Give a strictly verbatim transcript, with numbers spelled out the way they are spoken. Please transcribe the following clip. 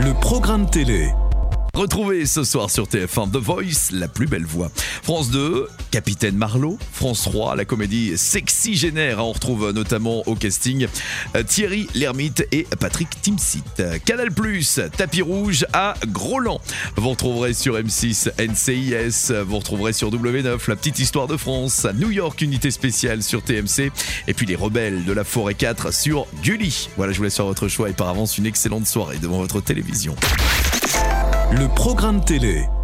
Le programme télé. Retrouvez ce soir sur T F un The Voice, la plus belle voix. France deux, Capitaine Marlowe. France trois, la comédie Sexygénaire. On retrouve notamment au casting Thierry Lhermitte et Patrick Timsit. Canal plus, Tapis rouge à Groland. Vous retrouverez sur M six N C I S. Vous retrouverez sur W neuf La petite histoire de France. New York, unité spéciale sur T M C. Et puis les rebelles de la forêt quatre sur Gulli. Voilà, je vous laisse faire votre choix et par avance une excellente soirée devant votre télévision. Le programme télé.